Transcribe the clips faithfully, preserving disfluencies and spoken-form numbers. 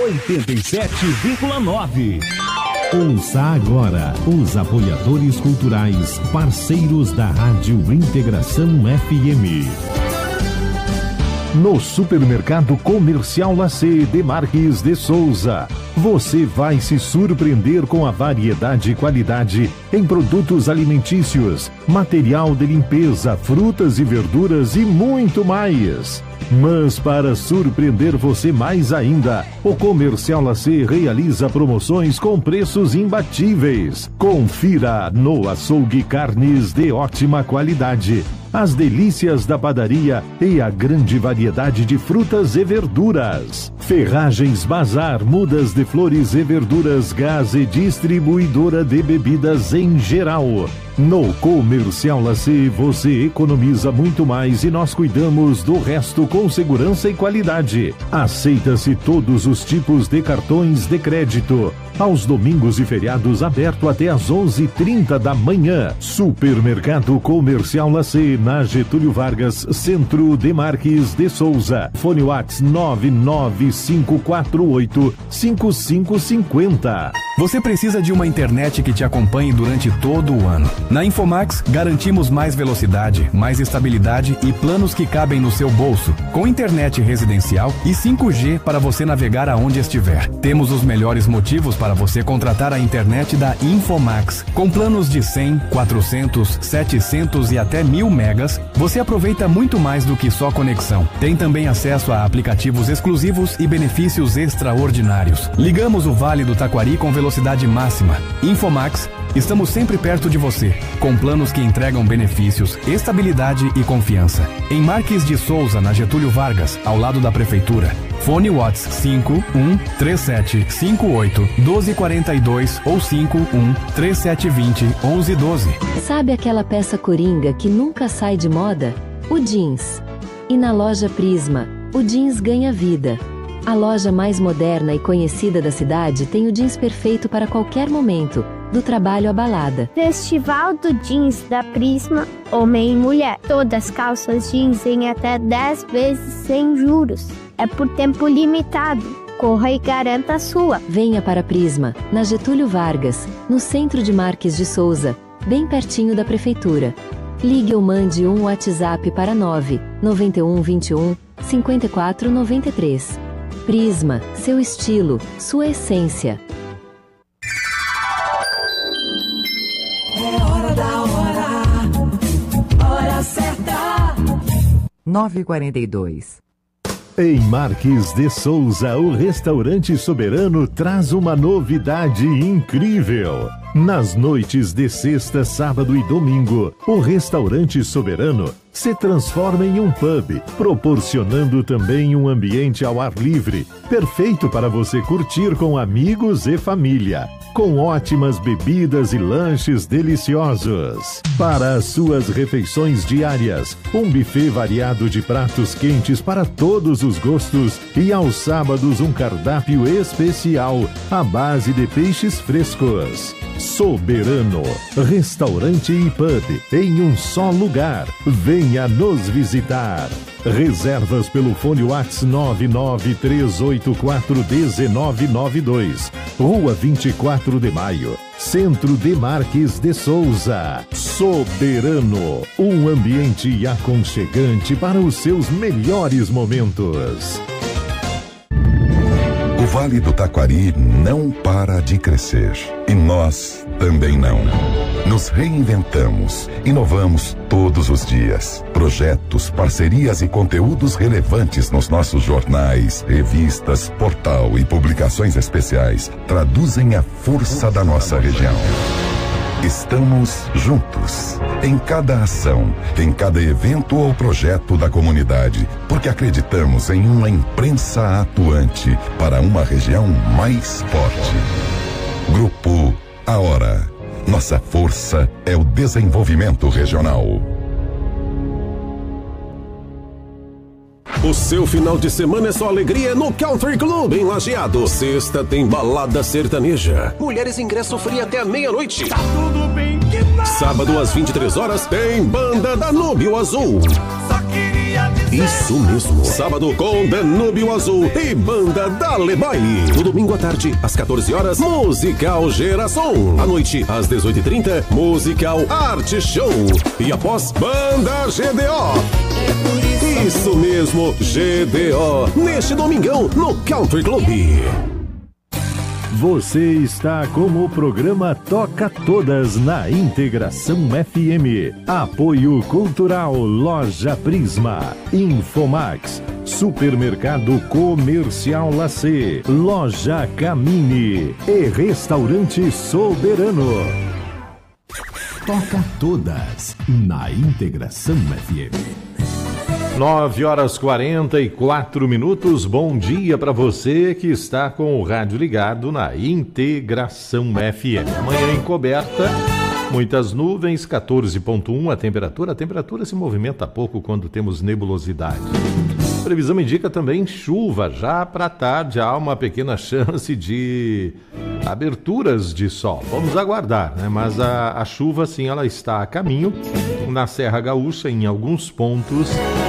oitenta e sete vírgula nove. Ouça agora os apoiadores culturais, parceiros da Rádio Integração F M. No Supermercado Comercial Lacê de Marques de Souza, você vai se surpreender com a variedade e qualidade em produtos alimentícios, material de limpeza, frutas e verduras e muito mais. Mas para surpreender você mais ainda, o Comercial Lacê realiza promoções com preços imbatíveis. Confira no açougue carnes de ótima qualidade, as delícias da padaria e a grande variedade de frutas e verduras. Ferragens Bazar, mudas de flores e verduras, gás e distribuidora de bebidas em geral. No Comercial Lacê você economiza muito mais e nós cuidamos do resto com segurança e qualidade. Aceita-se todos os tipos de cartões de crédito. Aos domingos e feriados aberto até às onze e trinta da manhã. Supermercado Comercial Lacê, na Getúlio Vargas, Centro de Marques de Souza. Fone WhatsApp nove nove cinco quatro oito cinco cinco cinco zero. Você precisa de uma internet que te acompanhe durante todo o ano. Na Infomax, garantimos mais velocidade, mais estabilidade e planos que cabem no seu bolso, com internet residencial e cinco G para você navegar aonde estiver. Temos os melhores motivos para você contratar a internet da Infomax. Com planos de cem, quatrocentos, setecentos e até mil megas, você aproveita muito mais do que só conexão. Tem também acesso a aplicativos exclusivos e benefícios extraordinários. Ligamos o Vale do Taquari com velocidade máxima. Infomax, estamos sempre perto de você, com planos que entregam benefícios, estabilidade e confiança. Em Marques de Souza, na Getúlio Vargas, ao lado da Prefeitura. Fone WhatsApp cinco um três sete cinco oito um dois quatro dois ou cinco um três sete dois zero um um um doze. Sabe aquela peça coringa que nunca sai de moda? O jeans. E na loja Prisma, o jeans ganha vida. A loja mais moderna e conhecida da cidade tem o jeans perfeito para qualquer momento, do trabalho à balada. Festival do Jeans da Prisma, homem e mulher. Todas calças jeans em até dez vezes sem juros. É por tempo limitado. Corra e garanta a sua. Venha para Prisma, na Getúlio Vargas, no centro de Marques de Souza, bem pertinho da Prefeitura. Ligue ou mande um WhatsApp para nove nove um dois um cinco quatro nove três. Prisma, seu estilo, sua essência. É hora da hora, hora certa. nove e quarenta e dois. Em Marques de Souza, o Restaurante Soberano traz uma novidade incrível. Nas noites de sexta, sábado e domingo, o Restaurante Soberano se transforma em um pub, proporcionando também um ambiente ao ar livre, perfeito para você curtir com amigos e família, com ótimas bebidas e lanches deliciosos. Para as suas refeições diárias, um buffet variado de pratos quentes para todos os gostos e aos sábados um cardápio especial à base de peixes frescos. Soberano, restaurante e pub em um só lugar. Venha nos visitar. Reservas pelo fone WhatsApp nove nove três oito quatro um nove nove dois. Rua vinte e quatro de maio, Centro de Marques de Souza. Soberano, um ambiente aconchegante para os seus melhores momentos. O Vale do Taquari não para de crescer. E nós também não. Nos reinventamos, inovamos todos os dias. Projetos, parcerias e conteúdos relevantes nos nossos jornais, revistas, portal e publicações especiais traduzem a força da nossa região. Estamos juntos, em cada ação, em cada evento ou projeto da comunidade, porque acreditamos em uma imprensa atuante para uma região mais forte. Grupo A Hora. Nossa força é o desenvolvimento regional. O seu final de semana é só alegria no Country Club em Lajeado. Sexta tem balada sertaneja. Mulheres ingresso free até a meia-noite. Tá tudo bem que tá. Sábado às vinte e três horas tem Banda Danúbio Azul. Só queria dizer Isso mesmo. Sábado com Danúbio Azul e Banda Dale Baile. No domingo à tarde, às quatorze horas, Musical Geração. À noite, às dezoito e trinta, Musical Arte Show. E após, Banda G D O. Isso mesmo, G D O. Neste domingão, no Country Club. Você está com o programa Toca Todas na Integração F M. Apoio Cultural Loja Prisma, Infomax, Supermercado Comercial Lacê, Loja Camini e Restaurante Soberano. Toca Todas na Integração F M. nove horas e quarenta e quatro minutos. Bom dia para você que está com o rádio ligado na Integração F M. Amanhã encoberta, muitas nuvens, quatorze ponto um a temperatura. A temperatura se movimenta pouco quando temos nebulosidade. A previsão indica também chuva já para tarde. Há uma pequena chance de aberturas de sol. Vamos aguardar, né? Mas a, a chuva, sim, ela está a caminho. Na Serra Gaúcha, em alguns pontos,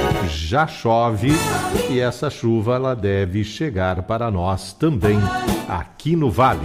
já chove e essa chuva ela deve chegar para nós também aqui no Vale.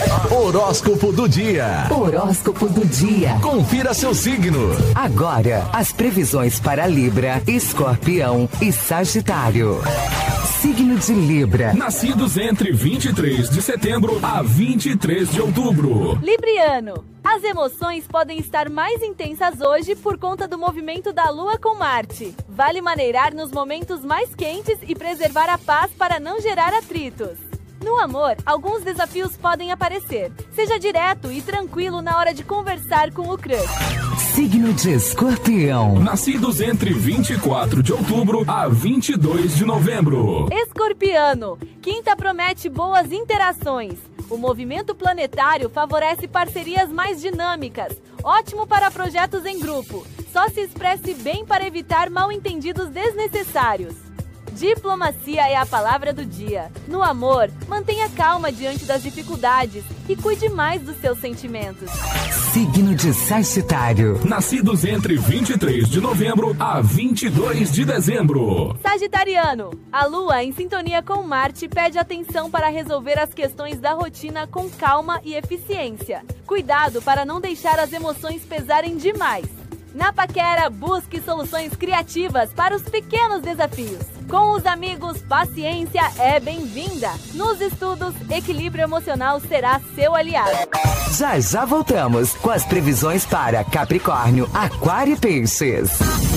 Horóscopo do dia. Horóscopo do dia. Confira seu signo. Agora, as previsões para Libra, Escorpião e Sagitário. Signo de Libra. Nascidos entre vinte e três de setembro a vinte e três de outubro. Libriano. As emoções podem estar mais intensas hoje por conta do movimento da Lua com Marte. Vale maneirar nos momentos mais quentes e preservar a paz para não gerar atritos. No amor, alguns desafios podem aparecer. Seja direto e tranquilo na hora de conversar com o crush. Signo de Escorpião. Nascidos entre vinte e quatro de outubro a vinte e dois de novembro. Escorpiano. Quinta promete boas interações. O movimento planetário favorece parcerias mais dinâmicas. Ótimo para projetos em grupo. Só se expresse bem para evitar mal-entendidos desnecessários. Diplomacia é a palavra do dia. No amor, mantenha calma diante das dificuldades e cuide mais dos seus sentimentos. Signo de Sagitário. Nascidos entre vinte e três de novembro a vinte e dois de dezembro. Sagitariano. A Lua, em sintonia com Marte, pede atenção para resolver as questões da rotina com calma e eficiência. Cuidado para não deixar as emoções pesarem demais. Na paquera, busque soluções criativas para os pequenos desafios. Com os amigos, paciência é bem-vinda. Nos estudos, equilíbrio emocional será seu aliado. Já já voltamos com as previsões para Capricórnio, Aquário e Peixes.